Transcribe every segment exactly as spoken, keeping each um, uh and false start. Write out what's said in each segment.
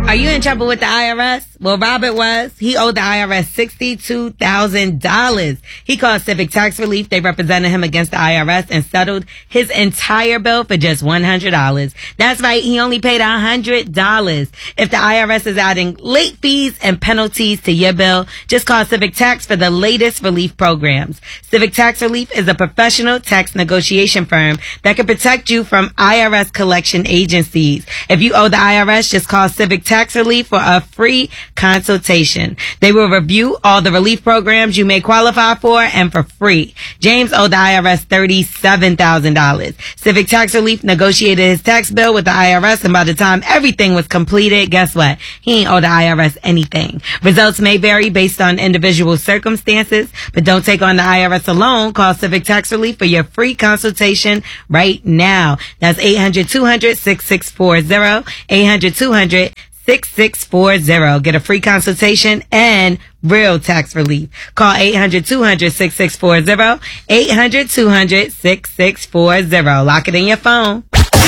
Are you in trouble with the I R S? Well, Robert was. He owed the I R S sixty-two thousand dollars. He called Civic Tax Relief. They represented him against the I R S and settled his entire bill for just one hundred dollars. That's right. He only paid one hundred dollars. If the I R S is adding late fees and penalties to your bill, just call Civic Tax for the latest relief programs. Civic Tax Relief is a professional tax negotiation firm that can protect you from I R S collection agencies. If you owe the I R S, just call Civic Tax Relief for a free consultation. They will review all the relief programs you may qualify for and for free. James owed the I R S thirty-seven thousand dollars. Civic Tax Relief negotiated his tax bill with the I R S, and by the time everything was completed, guess what? He ain't owe the I R S anything. Results may vary based on individual circumstances, but don't take on the I R S alone. Call Civic Tax Relief for your free consultation right now. That's eight hundred, two hundred, six six four zero, eight hundred, two hundred, six six four zero. Get a free consultation and real tax relief. Call eight hundred, two hundred, six six four zero, eight hundred, two hundred, six six four zero. Lock it in your phone.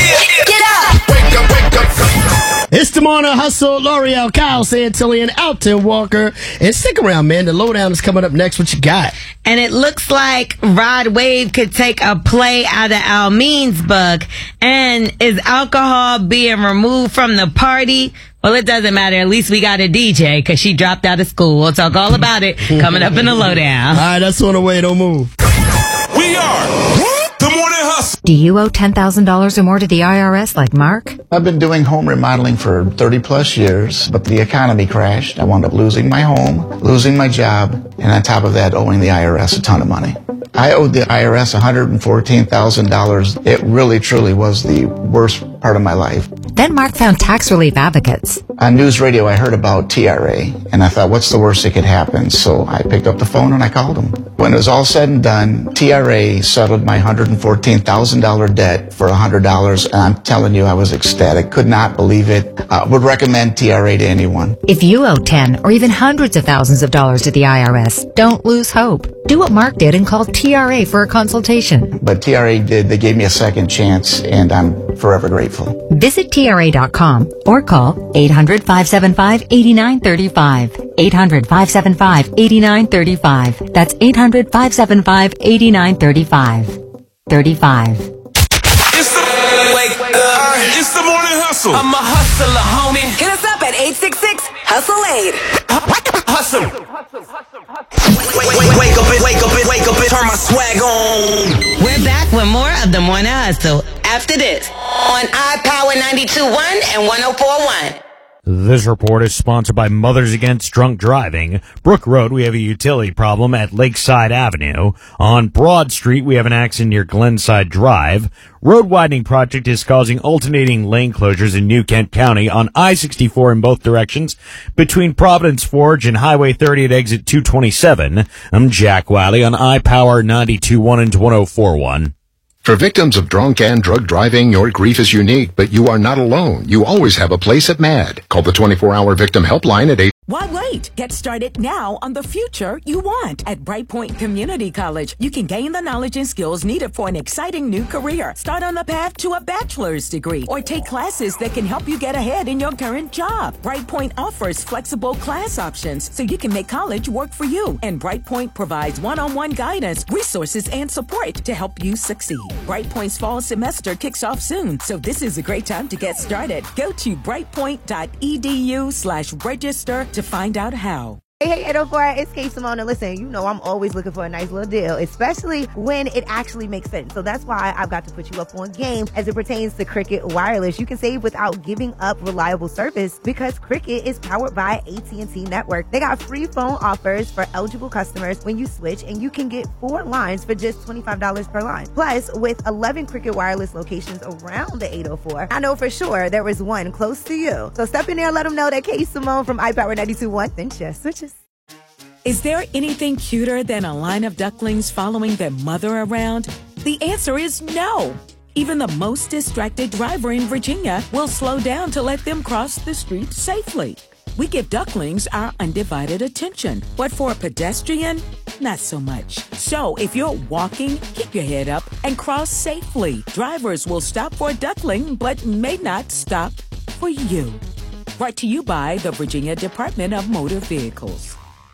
Get up! Wake up, wake up. It's the Morning Hustle. L'Oreal, Kyle Santillian, Alton Walker. And stick around, man. The lowdown is coming up next. What you got? And it looks like Rod Wave could take a play out of Almin's book. And is alcohol being removed from the party? Well, it doesn't matter. At least we got a D J because she dropped out of school. We'll talk all about it coming up in the lowdown. All right, that's on the way. Don't move. We are the Morning Hustle. Do you owe ten thousand dollars or more to the I R S like Mark? I've been doing home remodeling for thirty plus years, but the economy crashed. I wound up losing my home, losing my job, and on top of that, owing the I R S a ton of money. I owed the I R S one hundred fourteen thousand dollars. It really, truly was the worst part of my life. Then Mark found tax relief advocates. On news radio, I heard about T R A, and I thought, what's the worst that could happen? So I picked up the phone and I called them. When it was all said and done, T R A settled my one hundred fourteen thousand dollars debt for one hundred dollars, and I'm telling you, I was ecstatic. Could not believe it. Uh, would recommend T R A to anyone. If you owe ten or even hundreds of thousands of dollars to the I R S, don't lose hope. Do what Mark did and call T R A for a consultation. But T R A did. They gave me a second chance, and I'm forever grateful. Visit T R A dot com or call eight hundred, five seven five, eight nine three five. eight hundred, five seven five, eight nine three five. That's eight hundred, five seven five, eight nine three five. thirty-five. It's the, wake up. It's the Morning Hustle. I'm a hustler, homie. Hit us up at eight six six, hustle eight. Hustle. Wake, wake, wake up and wake up and wake up and turn my swag on. We're back with more of the Morning Hustle after this on iPower ninety-two point one and one oh four point one. This report is sponsored by Mothers Against Drunk Driving. Brook Road, we have a utility problem at Lakeside Avenue. On Broad Street, we have an accident near Glenside Drive. Road widening project is causing alternating lane closures in New Kent County on I sixty-four in both directions between Providence Forge and Highway thirty at exit two twenty-seven. I'm Jack Wiley on iPower ninety-two point one and one oh four point one. For victims of drunk and drug driving, your grief is unique, but you are not alone. You always have a place at MAD. Call the twenty-four hour victim helpline at eight. Why wait? Get started now on the future you want. At Brightpoint Community College, you can gain the knowledge and skills needed for an exciting new career. Start on the path to a bachelor's degree or take classes that can help you get ahead in your current job. Brightpoint offers flexible class options so you can make college work for you. And Brightpoint provides one-on-one guidance, resources, and support to help you succeed. Brightpoint's fall semester kicks off soon, so this is a great time to get started. Go to brightpoint.edu slash register to find out how. Hey, hey, eight oh four, it's K Simone. Listen, you know I'm always looking for a nice little deal, especially when it actually makes sense. So that's why I've got to put you up on game as it pertains to Cricket Wireless. You can save without giving up reliable service because Cricket is powered by A T and T Network. They got free phone offers for eligible customers when you switch, and you can get four lines for just twenty-five dollars per line. Plus, with eleven Cricket Wireless locations around the eight oh four, I know for sure there is one close to you. So step in there and let them know that K Simone from iPower ninety-two point one then just switches. Is there anything cuter than a line of ducklings following their mother around? The answer is no. Even the most distracted driver in Virginia will slow down to let them cross the street safely. We give ducklings our undivided attention, but for a pedestrian, not so much. So if you're walking, keep your head up and cross safely. Drivers will stop for a duckling, but may not stop for you. Brought to you by the Virginia Department of Motor Vehicles.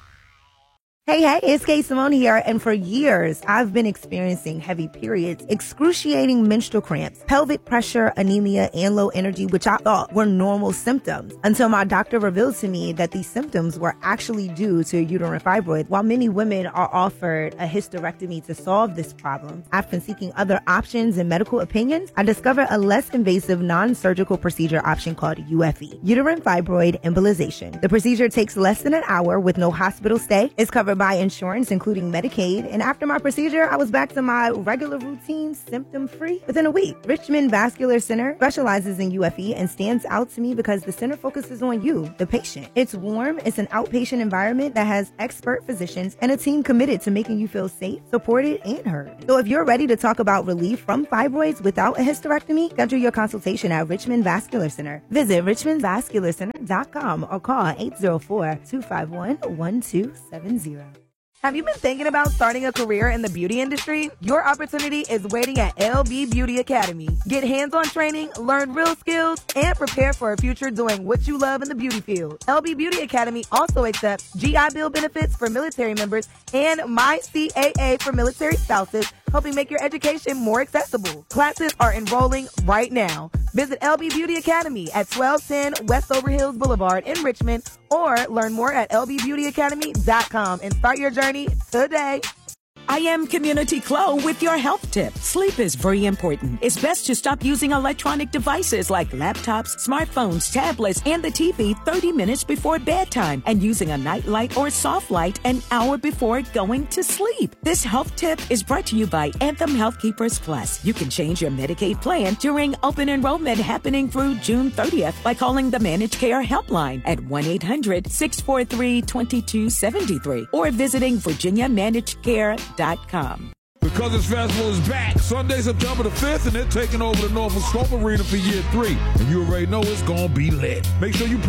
Hey, hey, it's Kay Simone here, and for years, I've been experiencing heavy periods, excruciating menstrual cramps, pelvic pressure, anemia, and low energy, which I thought were normal symptoms, until my doctor revealed to me that these symptoms were actually due to uterine fibroid. While many women are offered a hysterectomy to solve this problem, after seeking other options and medical opinions, I discovered a less invasive non-surgical procedure option called U F E, uterine fibroid embolization. The procedure takes less than an hour with no hospital stay. It's covered by insurance, including Medicaid, and after my procedure, I was back to my regular routine, symptom-free, within a week. Richmond Vascular Center specializes in U F E and stands out to me because the center focuses on you, the patient. It's warm, it's an outpatient environment that has expert physicians and a team committed to making you feel safe, supported, and heard. So if you're ready to talk about relief from fibroids without a hysterectomy, schedule your consultation at Richmond Vascular Center. Visit richmond vascular center dot com or call eight oh four, two five one, one two seven zero. Have you been thinking about starting a career in the beauty industry? Your opportunity is waiting at L B Beauty Academy. Get hands-on training, learn real skills, and prepare for a future doing what you love in the beauty field. L B Beauty Academy also accepts G I Bill benefits for military members and My C A A for military spouses, helping make your education more accessible. Classes are enrolling right now. Visit L B Beauty Academy at twelve ten West Overhills Boulevard in Richmond, or learn more at L B beauty academy dot com and start your journey today. I am Community Chloe with your health tip. Sleep is very important. It's best to stop using electronic devices like laptops, smartphones, tablets, and the T V thirty minutes before bedtime, and using a night light or soft light an hour before going to sleep. This health tip is brought to you by Anthem Health Keepers Plus. You can change your Medicaid plan during open enrollment happening through June thirtieth by calling the Managed Care Helpline at one eight hundred, six four three, two two seven three or visiting virginia managed care dot com. The Cousins Festival is back Sunday, September the fifth, and they're taking over the Norfolk Scope Arena for year three. And you already know it's going to be lit. Make sure you